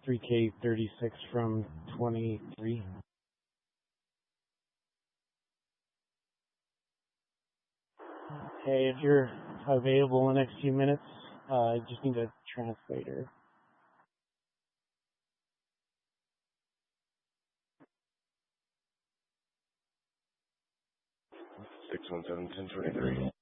3K36 from 23. Okay, if you're available in the next few minutes, I just need a translator. 617-1023.